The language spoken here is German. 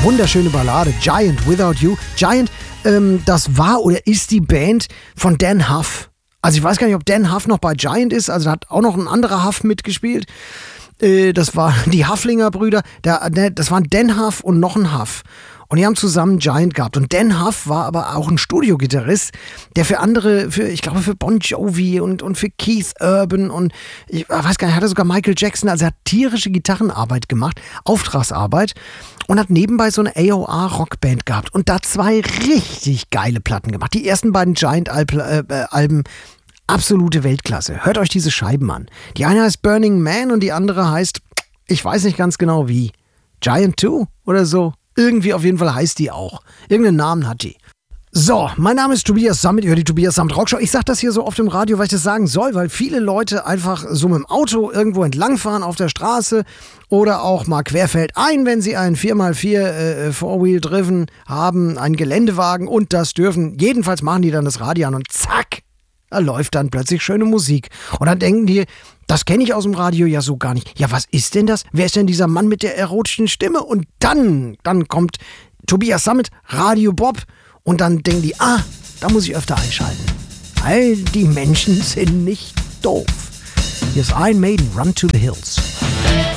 Wunderschöne Ballade, Giant Without You. Giant, das war oder ist die Band von Dan Huff. Also ich weiß gar nicht, ob Dan Huff noch bei Giant ist, also da hat auch noch ein anderer Huff mitgespielt. Das waren die Hufflinger-Brüder, das waren Dan Huff und noch ein Huff. Und die haben zusammen Giant gehabt. Und Dan Huff war aber auch ein Studiogitarrist, der für andere, ich glaube für Bon Jovi und für Keith Urban und ich weiß gar nicht, hat er sogar Michael Jackson, also er hat tierische Gitarrenarbeit gemacht, Auftragsarbeit und hat nebenbei so eine AOR-Rockband gehabt und da 2 richtig geile Platten gemacht. Die ersten beiden Giant-Alben, absolute Weltklasse. Hört euch diese Scheiben an. Die eine heißt Burning Man und die andere heißt, ich weiß nicht ganz genau wie, Giant 2 oder so. Irgendwie auf jeden Fall heißt die auch. Irgendeinen Namen hat die. So, mein Name ist Tobias Sammet, ihr hört die Tobias Sammet Rockshow. Ich sag das hier so oft im Radio, weil ich das sagen soll, weil viele Leute einfach so mit dem Auto irgendwo entlangfahren auf der Straße oder auch mal querfeldein, wenn sie einen 4x4 Four-Wheel-Driven haben, einen Geländewagen und das dürfen. Jedenfalls machen die dann das Radio an und zack, da läuft dann plötzlich schöne Musik. Und dann denken die, das kenne ich aus dem Radio ja so gar nicht. Ja, was ist denn das? Wer ist denn dieser Mann mit der erotischen Stimme? Und dann kommt Tobias Sammet, Radio Bob. Und dann denken die, da muss ich öfter einschalten. Weil die Menschen sind nicht doof. Hier ist Iron Maiden, Run to the Hills.